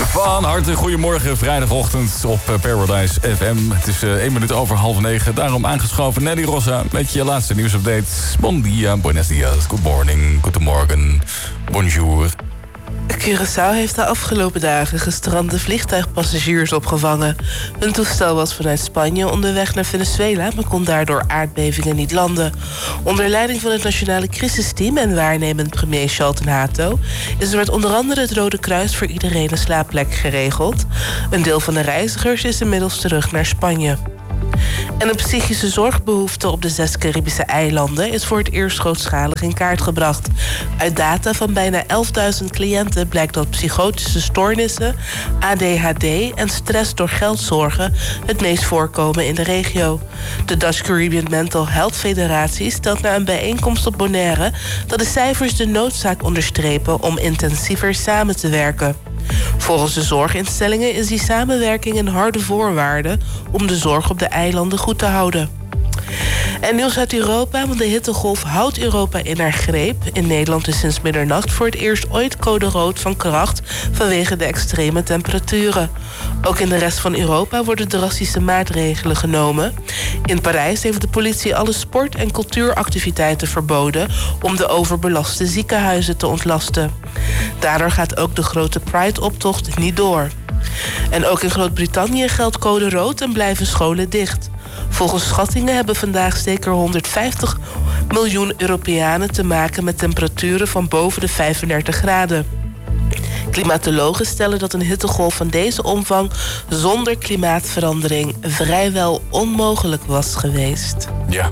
Van harte goedemorgen, vrijdagochtend op Paradise FM. Het is 1 minuut over 8:30. Daarom aangeschoven Nelly Rossa met je laatste nieuwsupdate. Bon dia, buenos dias, good morning, goedemorgen, bonjour. Curaçao heeft de afgelopen dagen gestrande vliegtuigpassagiers opgevangen. Hun toestel was vanuit Spanje onderweg naar Venezuela, maar kon daardoor aardbevingen niet landen. Onder leiding van het Nationale Crisisteam en waarnemend premier Charlton Hato is er met onder andere het Rode Kruis voor iedereen een slaapplek geregeld. Een deel van de reizigers is inmiddels terug naar Spanje. En een psychische zorgbehoefte op de 6 Caribische eilanden is voor het eerst grootschalig in kaart gebracht. Uit data van bijna 11.000 cliënten blijkt dat psychotische stoornissen, ADHD en stress door geldzorgen het meest voorkomen in de regio. De Dutch Caribbean Mental Health Federatie stelt na een bijeenkomst op Bonaire dat de cijfers de noodzaak onderstrepen om intensiever samen te werken. Volgens de zorginstellingen is die samenwerking een harde voorwaarde om de zorg op de eilanden goed te houden. En nieuws uit Europa, want de hittegolf houdt Europa in haar greep. In Nederland is sinds middernacht voor het eerst ooit code rood van kracht vanwege de extreme temperaturen. Ook in de rest van Europa worden drastische maatregelen genomen. In Parijs heeft de politie alle sport- en cultuuractiviteiten verboden om de overbelaste ziekenhuizen te ontlasten. Daardoor gaat ook de grote Pride-optocht niet door. En ook in Groot-Brittannië geldt code rood en blijven scholen dicht. Volgens schattingen hebben vandaag zeker 150 miljoen Europeanen te maken met temperaturen van boven de 35 graden. Klimatologen stellen dat een hittegolf van deze omvang zonder klimaatverandering vrijwel onmogelijk was geweest. Ja.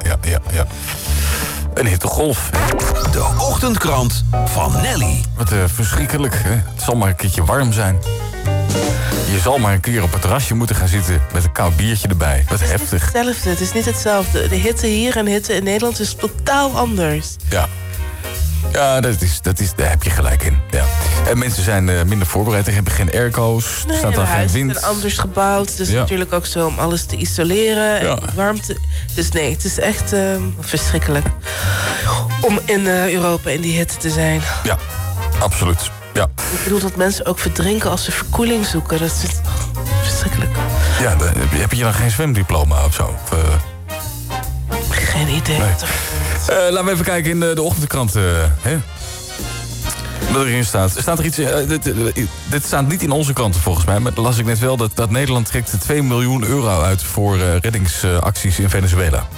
Een hittegolf. De ochtendkrant van Nelly. Wat verschrikkelijk, hè? Het zal maar een keertje warm zijn. Je zal maar een keer op het terrasje moeten gaan zitten met een koud biertje erbij. Wat heftig. Hetzelfde, het is niet hetzelfde. De hitte hier en hitte in Nederland is totaal anders. Ja, daar heb je gelijk in. Ja. En mensen zijn minder voorbereid. Er hebben geen airco's. Nee, er staat dan geen wind. Het is anders gebouwd. Dus natuurlijk ook zo om alles te isoleren. Ja. En warmte. Dus nee, het is echt verschrikkelijk. Om in Europa in die hitte te zijn. Ja, absoluut. Ja. Ik bedoel dat mensen ook verdrinken als ze verkoeling zoeken. Dat is verschrikkelijk. Ja, heb je dan geen zwemdiploma of zo? Geen idee. Nee. Laten we even kijken in de ochtendkrant. Wat erin staat. Staat er iets... dit staat niet in onze kranten volgens mij. Maar las ik net wel dat Nederland trekt 2 miljoen euro uit voor reddingsacties in Venezuela.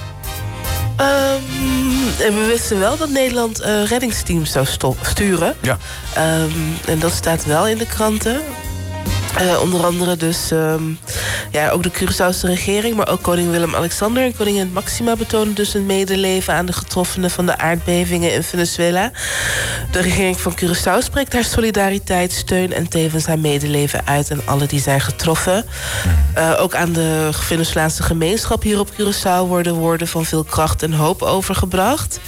En we wisten wel dat Nederland reddingsteams zou sturen. Ja. En dat staat wel in de kranten. Onder andere dus ook de Curaçaose regering, maar ook koning Willem-Alexander en koningin Maxima betonen dus een medeleven aan de getroffenen van de aardbevingen in Venezuela. De regering van Curaçao spreekt haar solidariteit, steun en tevens haar medeleven uit aan alle die zijn getroffen. Ook aan de Venezolaanse gemeenschap hier op Curaçao worden woorden van veel kracht en hoop overgebracht.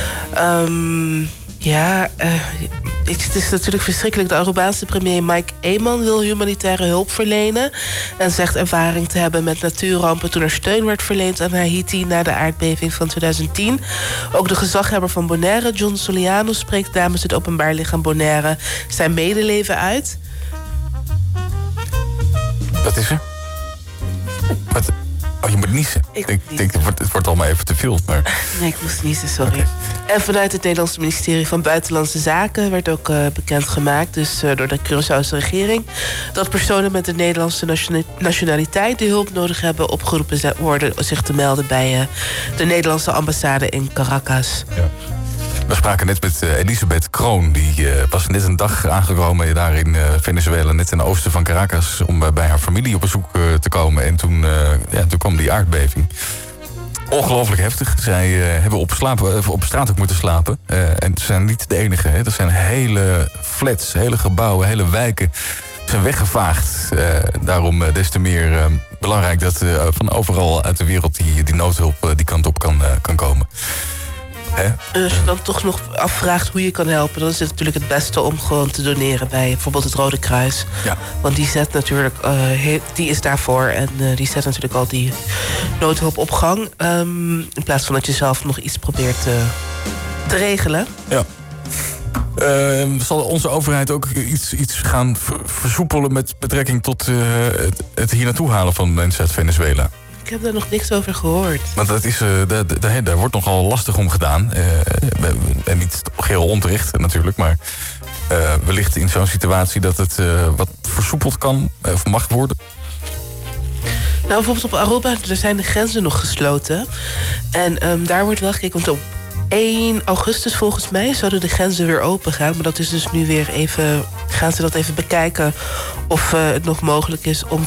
Het is natuurlijk verschrikkelijk. De Arubaanse premier Mike Eman wil humanitaire hulp verlenen en zegt ervaring te hebben met natuurrampen toen er steun werd verleend aan Haiti na de aardbeving van 2010. Ook de gezaghebber van Bonaire, John Soliano, spreekt namens het openbaar lichaam Bonaire zijn medeleven uit. Wat is er? Wat? Oh, je moet niezen. Ik denk, het wordt allemaal even te veel. Maar... Nee, ik moest niezen, sorry. Okay. En vanuit het Nederlandse ministerie van Buitenlandse Zaken werd ook bekendgemaakt, dus door de Curaçaose regering, dat personen met de Nederlandse nationaliteit die hulp nodig hebben opgeroepen worden zich te melden bij de Nederlandse ambassade in Caracas. Ja. We spraken net met Elisabeth Kroon. Die was net een dag aangekomen daar in Venezuela, net in het oosten van Caracas, om bij haar familie op bezoek te komen. En toen kwam die aardbeving. Ongelooflijk heftig. Zij hebben op straat ook moeten slapen. En ze zijn niet de enige. Hè. Er zijn hele flats, hele gebouwen, hele wijken zijn weggevaagd. Daarom des te meer belangrijk dat van overal uit de wereld die noodhulp die kant op kan komen. Als je dan toch nog afvraagt hoe je kan helpen, dan is het natuurlijk het beste om gewoon te doneren bij bijvoorbeeld het Rode Kruis. Ja. Want die zet natuurlijk, die is daarvoor en die zet natuurlijk al die noodhulp op gang. In plaats van dat je zelf nog iets probeert te regelen. Ja. Zal onze overheid ook iets gaan versoepelen met betrekking tot het hier naartoe halen van mensen uit Venezuela? Ik heb daar nog niks over gehoord. Want dat is, daar wordt nogal lastig om gedaan. En niet geheel onterecht natuurlijk, maar wellicht in zo'n situatie dat het wat versoepeld kan of mag worden. Nou, bijvoorbeeld op Aruba, daar zijn de grenzen nog gesloten. En daar wordt wel gekeken, want op 1 augustus volgens mij zouden de grenzen weer open gaan. Maar dat is dus nu weer even, gaan ze dat even bekijken of het nog mogelijk is om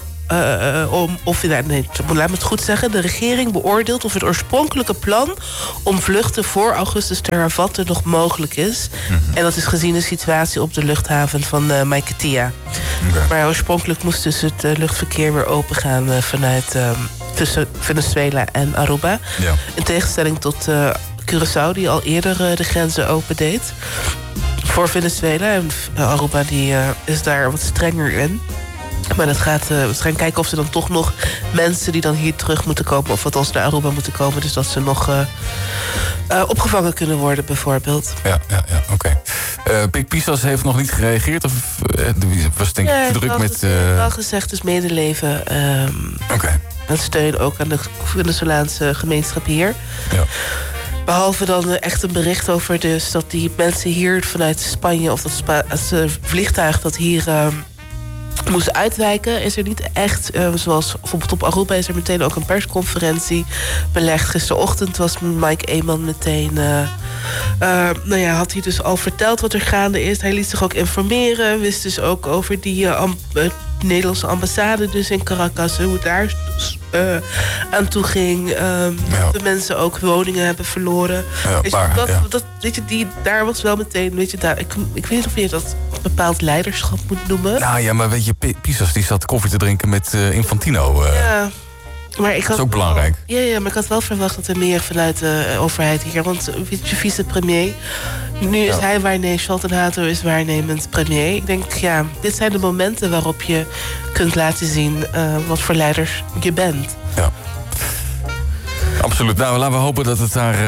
laat me het goed zeggen. De regering beoordeelt of het oorspronkelijke plan om vluchten voor augustus te hervatten nog mogelijk is. Mm-hmm. En dat is gezien de situatie op de luchthaven van Maiquetía. Okay. Maar oorspronkelijk moest dus het luchtverkeer weer open gaan vanuit tussen Venezuela en Aruba. Ja. In tegenstelling tot Curaçao, die al eerder de grenzen opendeed voor Venezuela. En Aruba die is daar wat strenger in. Maar dat gaat, we gaan kijken of ze dan toch nog mensen die dan hier terug moeten komen, of althans naar Aruba moeten komen, dus dat ze nog opgevangen kunnen worden bijvoorbeeld. Ja, oké. Pik Pisas heeft nog niet gereageerd, of was denk ik druk met... wel gezegd, dus medeleven en steun ook aan de Venezolaanse gemeenschap hier. Ja. Behalve dan echt een bericht over dus dat die mensen hier vanuit Spanje, of dat vliegtuig dat hier moest uitwijken, is er niet echt, zoals bijvoorbeeld op Aruba is er meteen ook een persconferentie belegd. Gisterochtend was Mike Eman meteen, had hij dus al verteld wat er gaande is. Hij liet zich ook informeren, wist dus ook over die Nederlandse ambassade dus in Caracas, hoe het daar aan toe ging. De mensen ook woningen hebben verloren. Daar was wel meteen, ik weet niet of je dat bepaald leiderschap moet noemen. Nou ja, maar weet je, Pisas die zat koffie te drinken met Infantino. Maar dat is ook belangrijk. Ja, maar ik had wel verwacht dat er meer vanuit de overheid hier. Want vicepremier, nu is hij Schaltenhato is waarnemend premier. Ik denk, dit zijn de momenten waarop je kunt laten zien wat voor leiders je bent. Ja. Absoluut. Nou, laten we hopen dat het daar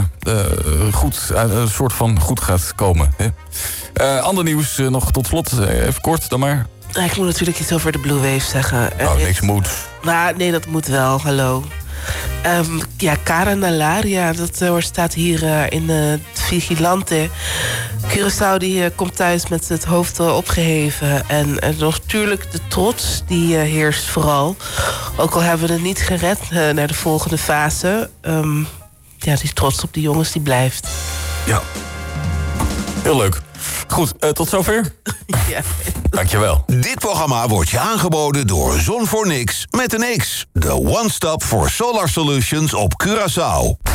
een soort van goed gaat komen. Hè? Ander nieuws nog tot slot, even kort dan maar. Ik moet natuurlijk iets over de Blue Wave zeggen. Niks moet. Nou, nee, dat moet wel. Hallo. Cara Nalaria, dat staat hier in het Vigilante. Curaçao die komt thuis met het hoofd opgeheven. En natuurlijk de trots, die heerst vooral. Ook al hebben we het niet gered naar de volgende fase. Die trots op die jongens, die blijft. Ja. Heel leuk. Goed, tot zover. Ja. Dankjewel. Dit programma wordt je aangeboden door Zon voor Niks met een X. De one-stop for solar solutions op Curaçao.